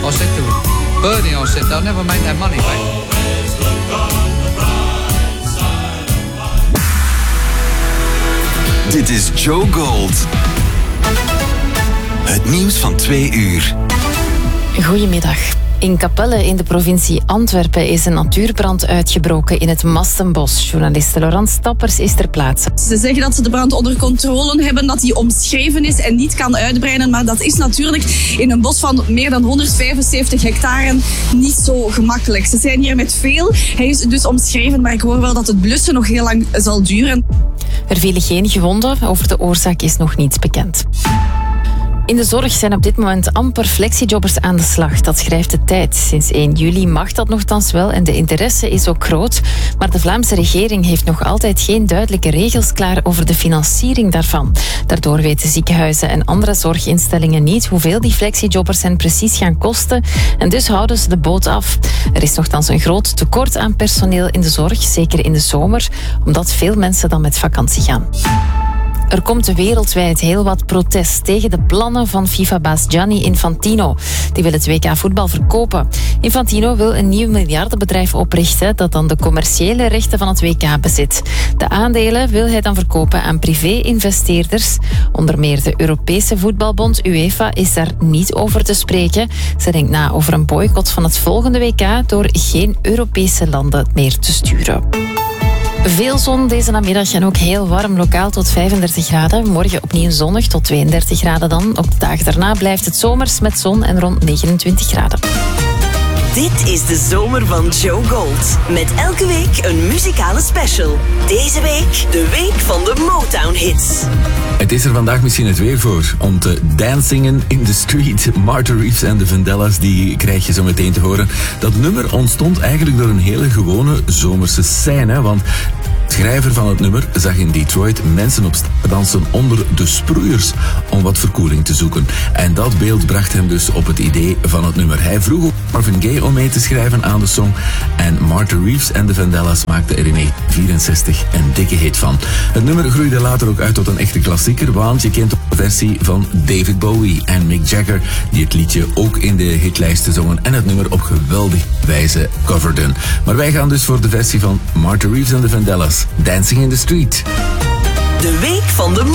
I said to Bernie, I said, they'll never make that money back. Dit is Joe Gold. Het nieuws van 2 uur. Goedemiddag. In Capelle in de provincie Antwerpen is een natuurbrand uitgebroken in het Mastenbos. Journaliste Laurence Tappers is ter plaatse. Ze zeggen dat ze de brand onder controle hebben, dat die omschreven is en niet kan uitbreiden. Maar dat is natuurlijk in een bos van meer dan 175 hectare niet zo gemakkelijk. Ze zijn hier met veel. Hij is dus omschreven, maar ik hoor wel dat het blussen nog heel lang zal duren. Er vielen geen gewonden. Over de oorzaak is nog niets bekend. In de zorg zijn op dit moment amper flexiejobbers aan de slag. Dat schrijft de Tijd. Sinds 1 juli mag dat nogthans wel en de interesse is ook groot. Maar de Vlaamse regering heeft nog altijd geen duidelijke regels klaar over de financiering daarvan. Daardoor weten ziekenhuizen en andere zorginstellingen niet hoeveel die flexiejobbers hen precies gaan kosten. En dus houden ze de boot af. Er is nogthans een groot tekort aan personeel in de zorg, zeker in de zomer, omdat veel mensen dan met vakantie gaan. Er komt wereldwijd heel wat protest tegen de plannen van FIFA-baas Gianni Infantino. Die wil het WK voetbal verkopen. Infantino wil een nieuw miljardenbedrijf oprichten dat dan de commerciële rechten van het WK bezit. De aandelen wil hij dan verkopen aan privé-investeerders. Onder meer de Europese voetbalbond UEFA is daar niet over te spreken. Ze denkt na over een boycott van het volgende WK door geen Europese landen meer te sturen. Veel zon deze namiddag en ook heel warm, lokaal tot 35 graden. Morgen opnieuw zonnig tot 32 graden dan. Op de dag daarna blijft het zomers met zon en rond 29 graden. Dit is de zomer van Joe Gold. Met elke week een muzikale special. Deze week de week van de Motown-hits. Het is er vandaag misschien het weer voor om te dancingen in the street. Martha Reeves en de Vandellas, die krijg je zo meteen te horen. Dat nummer ontstond eigenlijk door een hele gewone zomerse scène, want de schrijver van het nummer zag in Detroit mensen op straat dansen onder de sproeiers om wat verkoeling te zoeken. En dat beeld bracht hem dus op het idee van het nummer. Hij vroeg Marvin Gaye om mee te schrijven aan de song en Martha Reeves en de Vandellas maakten er in 1964 een dikke hit van. Het nummer groeide later ook uit tot een echte klassieker, want je kent de versie van David Bowie en Mick Jagger, die het liedje ook in de hitlijsten zongen en het nummer op geweldige wijze coverden. Maar wij gaan dus voor de versie van Martha Reeves en de Vandellas, Dancing in the Street. De week van de